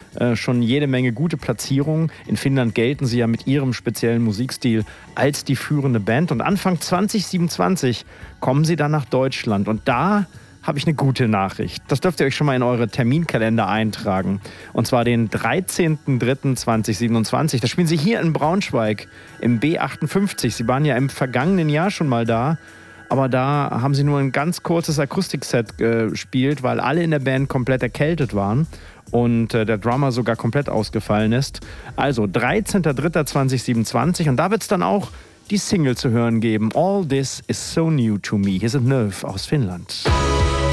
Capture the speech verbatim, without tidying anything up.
äh, schon jede Menge gute Platzierungen. In Finnland gelten sie ja mit ihrem speziellen Musikstil als die führende Band. Und Anfang zwanzig siebenundzwanzig kommen sie dann nach Deutschland. Und da habe ich eine gute Nachricht. Das dürft ihr euch schon mal in eure Terminkalender eintragen. Und zwar den dreizehnten dritten zweitausendsiebenundzwanzig. Da spielen sie hier in Braunschweig im B achtundfünfzig. Sie waren ja im vergangenen Jahr schon mal da. Aber da haben sie nur ein ganz kurzes Akustikset gespielt, weil alle in der Band komplett erkältet waren und äh, der Drummer sogar komplett ausgefallen ist. Also dreizehnten dritten zweitausendsiebenundzwanzig und da wird es dann auch die Single zu hören geben. All This Is So New To Me. Hier sind Nerve aus Finnland.